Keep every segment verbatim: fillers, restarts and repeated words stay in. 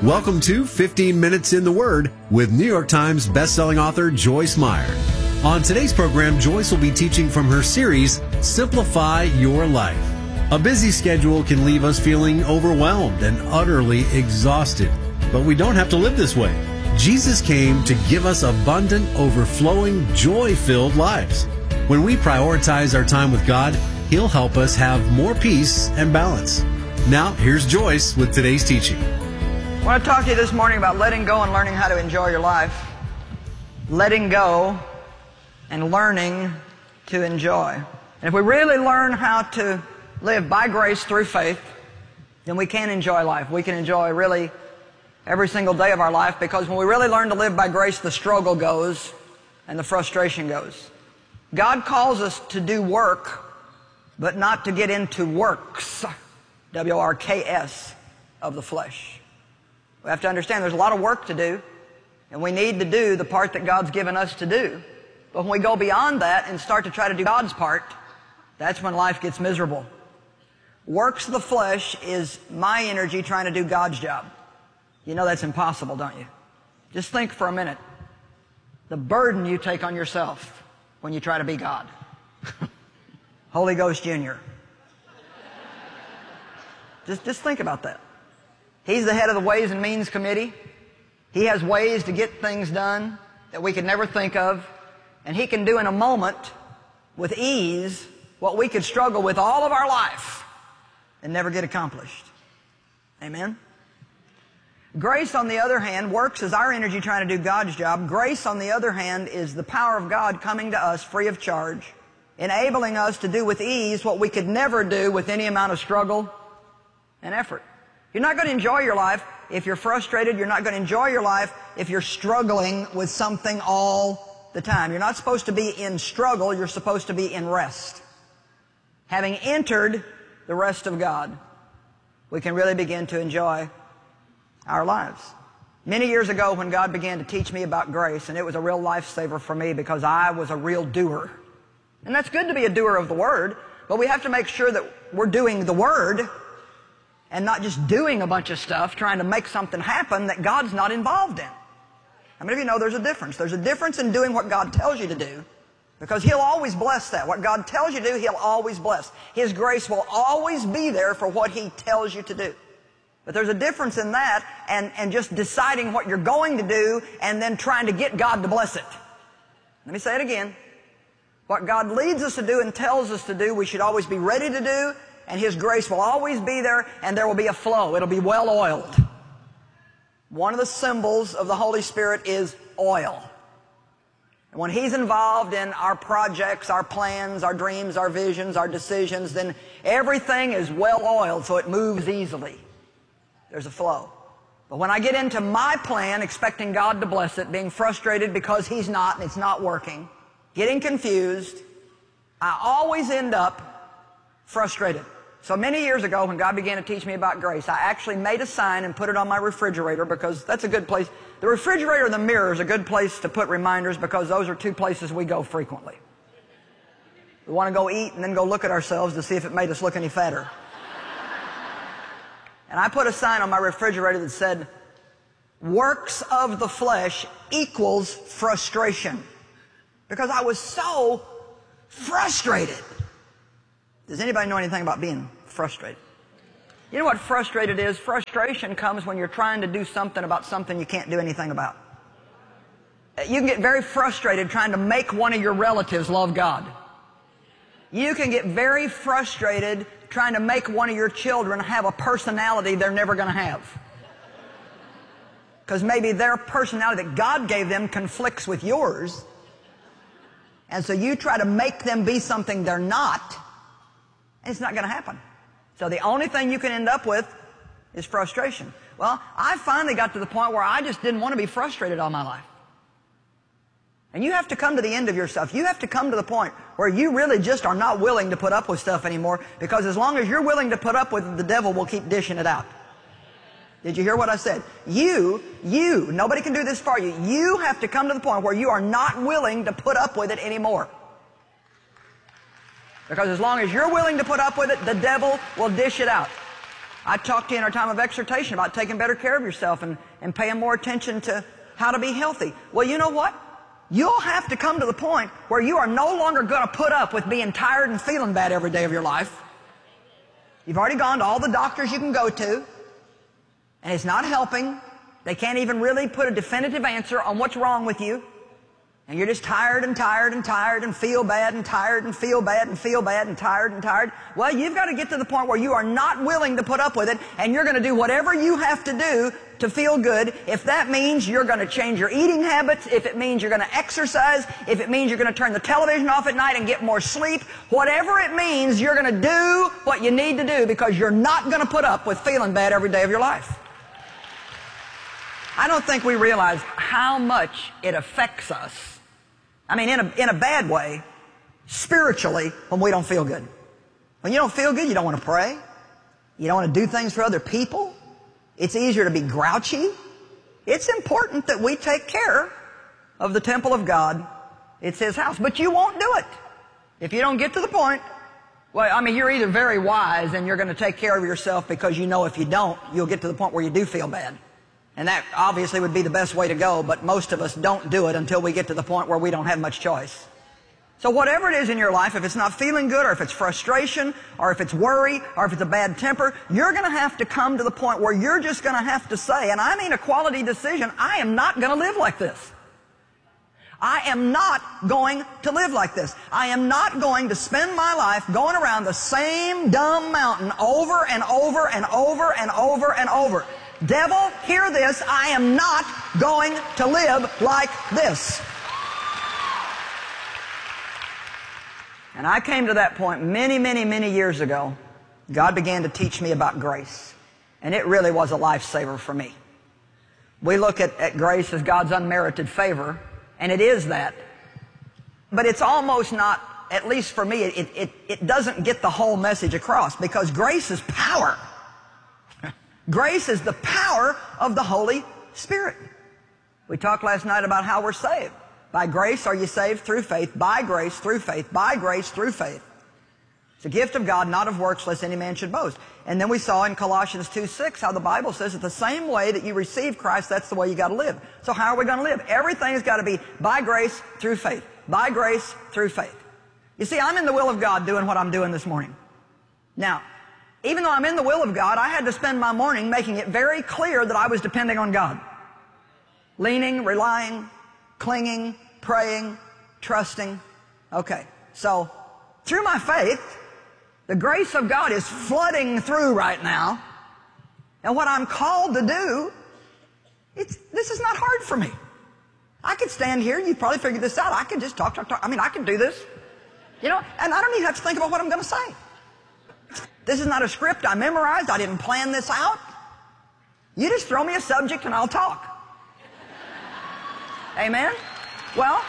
Welcome to fifteen minutes in the Word with New York Times bestselling author Joyce Meyer. On today's program, Joyce will be teaching from her series, Simplify Your Life. A busy schedule can leave us feeling overwhelmed and utterly exhausted, but we don't have to live this way. Jesus came to give us abundant, overflowing, joy-filled lives. When we prioritize our time with God, He'll help us have more peace and balance. Now, here's Joyce with today's teaching. I want to talk to you this morning about letting go and learning how to enjoy your life. Letting go and learning to enjoy. And if we really learn how to live by grace through faith, then we can enjoy life. We can enjoy really every single day of our life, because when we really learn to live by grace, the struggle goes and the frustration goes. God calls us to do work, but not to get into works, W O R K S, of the flesh. We have to understand there's a lot of work to do, and we need to do the part that God's given us to do. But when we go beyond that and start to try to do God's part, that's when life gets miserable. Works of the flesh is my energy trying to do God's job. You know that's impossible, don't you? Just think for a minute. The burden you take on yourself when you try to be God. Holy Ghost Junior Just, just think about that. He's the head of the Ways and Means Committee. He has ways to get things done that we could never think of. And He can do in a moment, with ease, what we could struggle with all of our life and never get accomplished. Amen? Grace, on the other hand, works as our energy trying to do God's job. Grace, on the other hand, is the power of God coming to us free of charge, enabling us to do with ease what we could never do with any amount of struggle and effort. You're not going to enjoy your life if you're frustrated. You're not going to enjoy your life if you're struggling with something all the time. You're not supposed to be in struggle. You're supposed to be in rest. Having entered the rest of God, we can really begin to enjoy our lives. Many years ago, when God began to teach me about grace, and it was a real lifesaver for me because I was a real doer. And that's good to be a doer of the Word, but we have to make sure that we're doing the Word and not just doing a bunch of stuff, trying to make something happen that God's not involved in. How many of you know there's a difference? There's a difference in doing what God tells you to do, because He'll always bless that. What God tells you to do, He'll always bless. His grace will always be there for what He tells you to do. But there's a difference in that and, and just deciding what you're going to do and then trying to get God to bless it. Let me say it again. What God leads us to do and tells us to do, we should always be ready to do, and His grace will always be there, and there will be a flow. It'll be well oiled. One of the symbols of the Holy Spirit is oil. And when He's involved in our projects, our plans, our dreams, our visions, our decisions, then everything is well oiled so it moves easily. There's a flow. But when I get into my plan, expecting God to bless it, being frustrated because He's not and it's not working, getting confused, I always end up frustrated. So many years ago, when God began to teach me about grace, I actually made a sign and put it on my refrigerator, because that's a good place. The refrigerator and the mirror is a good place to put reminders, because those are two places we go frequently. We want to go eat and then go look at ourselves to see if it made us look any fatter. And I put a sign on my refrigerator that said, works of the flesh equals frustration. Because I was so frustrated. Does anybody know anything about being frustrated? You know what frustrated is? Frustration comes when you're trying to do something about something you can't do anything about. You can get very frustrated trying to make one of your relatives love God. You can get very frustrated trying to make one of your children have a personality they're never going to have. Because maybe their personality that God gave them conflicts with yours. And so you try to make them be something they're not, and it's not going to happen. So the only thing you can end up with is frustration. Well, I finally got to the point where I just didn't want to be frustrated all my life. And you have to come to the end of yourself. You have to come to the point where you really just are not willing to put up with stuff anymore, because as long as you're willing to put up with it, the devil will keep dishing it out. Did you hear what I said? You, you, nobody can do this for you. You have to come to the point where you are not willing to put up with it anymore. Because as long as you're willing to put up with it, the devil will dish it out. I talked to you in our time of exhortation about taking better care of yourself and, and paying more attention to how to be healthy. Well, you know what? You'll have to come to the point where you are no longer going to put up with being tired and feeling bad every day of your life. You've already gone to all the doctors you can go to, and it's not helping. They can't even really put a definitive answer on what's wrong with you. And you're just tired and tired and tired and feel bad and tired and feel bad and feel bad and tired and tired. Well, you've got to get to the point where you are not willing to put up with it, and you're going to do whatever you have to do to feel good. If that means you're going to change your eating habits, if it means you're going to exercise, if it means you're going to turn the television off at night and get more sleep, whatever it means, you're going to do what you need to do, because you're not going to put up with feeling bad every day of your life. I don't think we realize how much it affects us. I mean, in a, in a bad way, spiritually, when we don't feel good. When you don't feel good, you don't want to pray. You don't want to do things for other people. It's easier to be grouchy. It's important that we take care of the temple of God. It's His house. But you won't do it if you don't get to the point. Well, I mean, you're either very wise and you're going to take care of yourself because you know if you don't, you'll get to the point where you do feel bad. And that obviously would be the best way to go, but most of us don't do it until we get to the point where we don't have much choice. So whatever it is in your life, if it's not feeling good, or if it's frustration, or if it's worry, or if it's a bad temper, you're going to have to come to the point where you're just going to have to say, and I mean a quality decision, I am not going to live like this. I am not going to live like this. I am not going to spend my life going around the same dumb mountain over and over and over and over and over. Devil, hear this, I am not going to live like this. And I came to that point many, many, many years ago. God began to teach me about grace. And it really was a lifesaver for me. We look at, at grace as God's unmerited favor, and it is that. But it's almost not, at least for me, it, it, it doesn't get the whole message across, because grace is power. Grace is the power of the Holy Spirit. We talked last night about how we're saved. By grace are you saved through faith, by grace through faith, by grace through faith. It's a gift of God, not of works, lest any man should boast. And then we saw in Colossians two six how the Bible says that the same way that you receive Christ, that's the way you got to live. So how are we going to live? Everything's got to be by grace through faith, by grace through faith. You see, I'm in the will of God doing what I'm doing this morning. Now, even though I'm in the will of God, I had to spend my morning making it very clear that I was depending on God. Leaning, relying, clinging, praying, trusting. Okay, so through my faith, the grace of God is flooding through right now. And what I'm called to do, it's, this is not hard for me. I could stand here, you'd probably figure this out. I could just talk, talk, talk. I mean, I could do this. You know, and I don't even have to think about what I'm going to say. This is not a script I memorized. I didn't plan this out. You just throw me a subject and I'll talk. Amen? Well,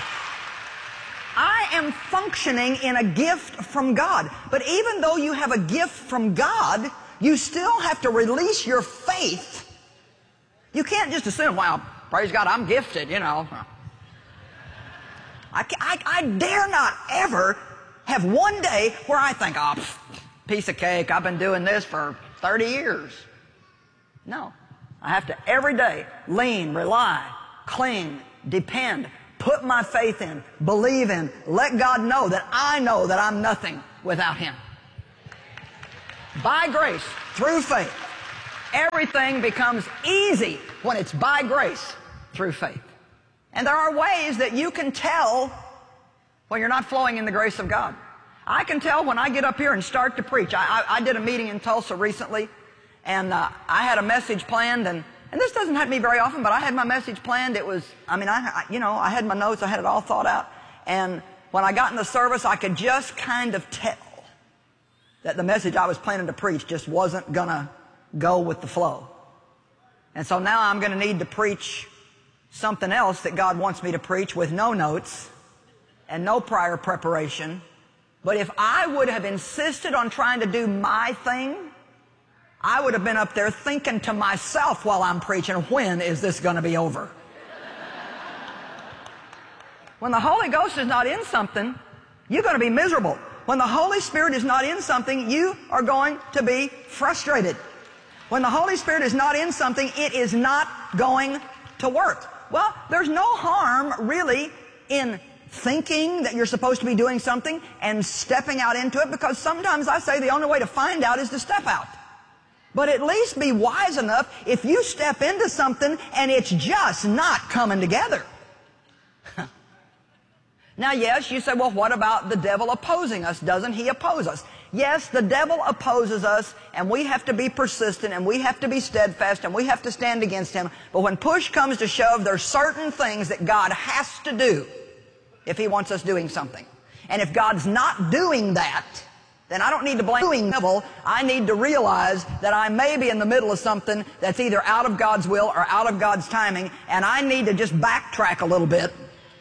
I am functioning in a gift from God. But even though you have a gift from God, you still have to release your faith. You can't just assume, well, praise God, I'm gifted, you know. I, I, I dare not ever have one day where I think, oh, pff, piece of cake, I've been doing this for thirty years. No. I have to every day lean, rely, cling, depend, put my faith in, believe in, let God know that I know that I'm nothing without Him. By grace, through faith, everything becomes easy when it's by grace, through faith. And there are ways that you can tell when you're not flowing in the grace of God. I can tell when I get up here and start to preach. I, I, I did a meeting in Tulsa recently, and uh, I had a message planned, and, and this doesn't happen to me very often, but I had my message planned. It was, I mean, I, I, you know, I had my notes, I had it all thought out, and when I got in the service, I could just kind of tell that the message I was planning to preach just wasn't going to go with the flow. And so now I'm going to need to preach something else that God wants me to preach with no notes and no prior preparation. But if I would have insisted on trying to do my thing, I would have been up there thinking to myself while I'm preaching, when is this going to be over? When the Holy Ghost is not in something, you're going to be miserable. When the Holy Spirit is not in something, you are going to be frustrated. When the Holy Spirit is not in something, it is not going to work. Well, there's no harm really in thinking that you're supposed to be doing something and stepping out into it, because sometimes I say the only way to find out is to step out. But at least be wise enough if you step into something and it's just not coming together. Now, yes, you say, well, what about the devil opposing us? Doesn't he oppose us? Yes, the devil opposes us, and we have to be persistent, and we have to be steadfast, and we have to stand against him. But when push comes to shove, there's certain things that God has to do if he wants us doing something. And if God's not doing that, then I don't need to blame the devil. I need to realize that I may be in the middle of something that's either out of God's will or out of God's timing, and I need to just backtrack a little bit.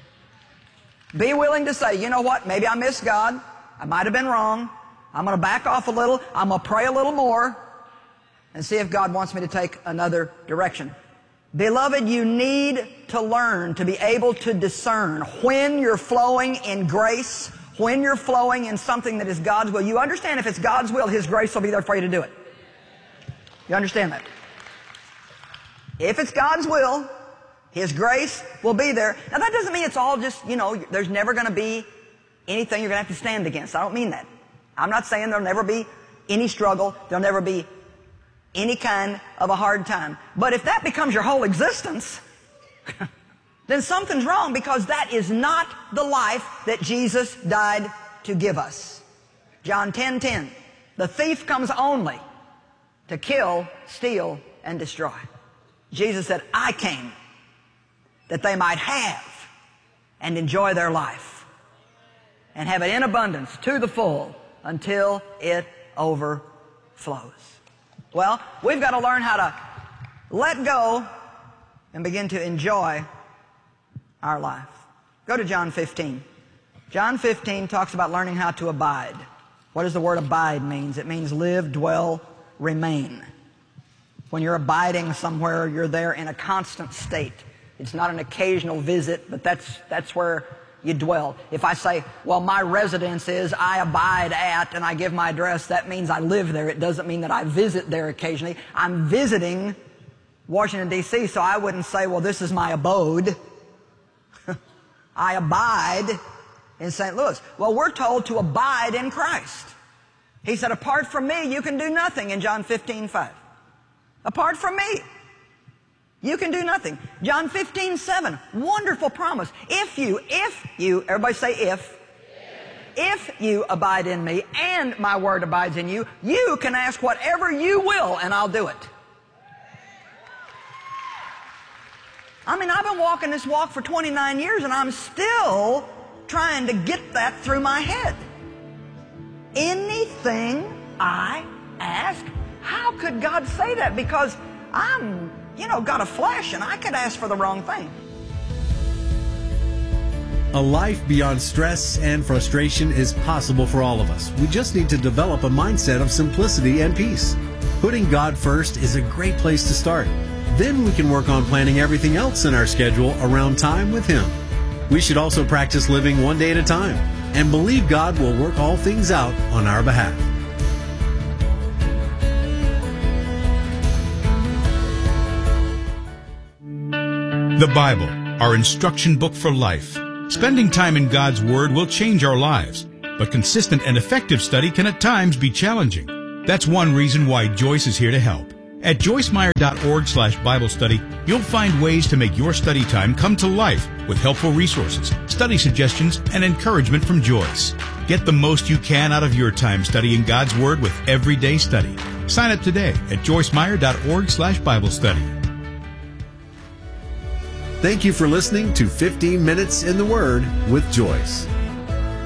Be willing to say, you know what, maybe I missed God. I might have been wrong. I'm going to back off a little. I'm going to pray a little more and see if God wants me to take another direction. Beloved, you need to learn to be able to discern when you're flowing in grace, when you're flowing in something that is God's will. You understand if it's God's will, His grace will be there for you to do it. You understand that? If it's God's will, His grace will be there. Now that doesn't mean it's all just, you know, there's never going to be anything you're going to have to stand against. I don't mean that. I'm not saying there'll never be any struggle. There'll never be any kind of a hard time. But if that becomes your whole existence, then something's wrong, because that is not the life that Jesus died to give us. John ten ten. The thief comes only to kill, steal, and destroy. Jesus said, I came that they might have and enjoy their life and have it in abundance to the full until it overflows. Well, we've got to learn how to let go and begin to enjoy our life. Go to John fifteen. John fifteen talks about learning how to abide. What does the word abide mean? It means live, dwell, remain. When you're abiding somewhere, you're there in a constant state. It's not an occasional visit, but that's, that's where you dwell. If I say, well, my residence is, I abide at, and I give my address, that means I live there. It doesn't mean that I visit there occasionally. I'm visiting Washington, D C, so I wouldn't say, well, this is my abode. I abide in Saint Louis. Well, we're told to abide in Christ. He said, apart from me, you can do nothing in John fifteen five. Apart from me, you can do nothing. John fifteen seven, wonderful promise. If you, if you, everybody say if. If you abide in me and my word abides in you, you can ask whatever you will and I'll do it. I mean, I've been walking this walk for twenty-nine years and I'm still trying to get that through my head. Anything I ask, how could God say that? Because I'm, you know, got a flesh and I could ask for the wrong thing. A life beyond stress and frustration is possible for all of us. We just need to develop a mindset of simplicity and peace. Putting God first is a great place to start. Then we can work on planning everything else in our schedule around time with Him. We should also practice living one day at a time and believe God will work all things out on our behalf. The Bible, our instruction book for life. Spending time in God's Word will change our lives, but consistent and effective study can at times be challenging. That's one reason why Joyce is here to help. At joyce meyer dot org slash Bible study, you'll find ways to make your study time come to life with helpful resources, study suggestions, and encouragement from Joyce. Get the most you can out of your time studying God's Word with Everyday Study. Sign up today at joyce meyer dot org slash Bible study. Thank you for listening to fifteen minutes in the Word with Joyce.